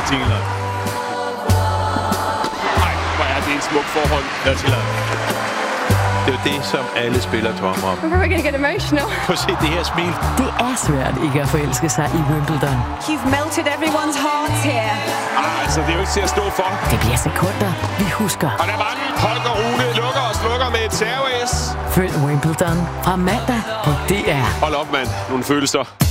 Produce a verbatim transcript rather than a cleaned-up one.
England. Nej, hvor er det en smuk forhold. Nordirland. Det er jo det, som alle spillere drømmer om. I'm probably gonna get emotional. Prøv at se det her smil. Det er svært ikke at forelske sig i Wimbledon. You've melted everyone's hearts here. Ah, altså, det er jo ikke til at stå for. Det bliver sekunder, vi husker. Og der var den. Holger Rune lukker og slukker med et serveis. Følg Wimbledon fra mandag på D R. Hold op, mand. Nogle følelser.